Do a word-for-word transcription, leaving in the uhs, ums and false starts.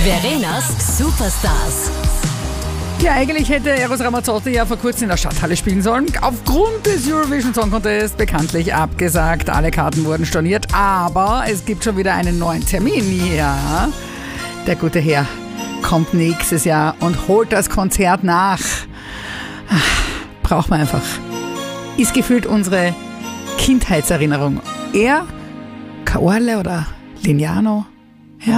Verenas Superstars. Ja, eigentlich hätte Eros Ramazzotti ja vor kurzem in der Stadthalle spielen sollen. Aufgrund des Eurovision Song Contest bekanntlich abgesagt. Alle Karten wurden storniert, aber es gibt schon wieder einen neuen Termin. Ja, der gute Herr kommt nächstes Jahr und holt das Konzert nach. Braucht man einfach. Ist gefühlt unsere Kindheitserinnerung. Er, Kaorle oder Lignano.